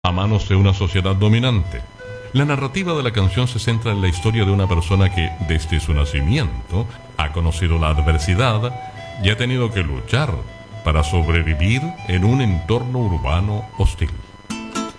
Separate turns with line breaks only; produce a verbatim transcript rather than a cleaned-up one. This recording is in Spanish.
a manos de una sociedad dominante. La narrativa de la canción se centra en la historia de una persona que, desde su nacimiento, ha conocido la adversidad y ha tenido que luchar para sobrevivir en un entorno urbano hostil.